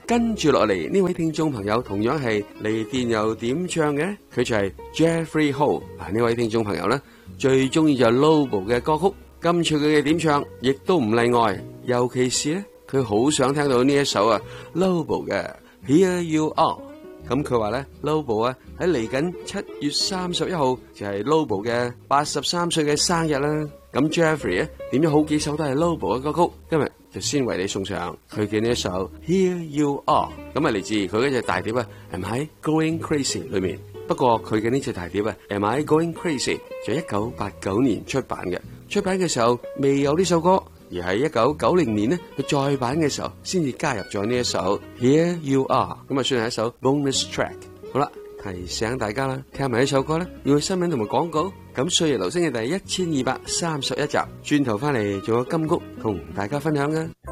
跟住落嚟呢位聽眾朋友同樣係嚟電郵點唱嘅，佢就係 Jeffrey Ho。呢位聽眾朋友呢，最中意就係 Lobo 嘅歌曲，今次佢嘅點唱亦都唔例外，尤其是呢，佢好想聽到呢一首Lobo 嘅 Here You Are。咁佢話咧 ，Lobo 喺嚟緊7月31號就係 Lobo 嘅83歲嘅生日啦。咁 Jeffrey 點咗好幾首都係 Lobo 嘅歌曲，今日就先為你送上佢嘅呢一首 Here You Are。咁嚟自佢嗰隻大碟Am I Going Crazy 裏面。不過佢嘅呢隻大碟Am I Going Crazy 就1989年出版嘅，出版嘅時候未有呢首歌。而喺1990年呢，佢再版嘅時候，先至加入咗呢一首 Here You Are， 咁算係一首 bonus track。好啦，提醒大家啦，聽埋呢首歌呢，要去新聞同埋廣告。咁歲月留聲嘅第1231集，轉頭翻嚟仲有金曲同大家分享啊！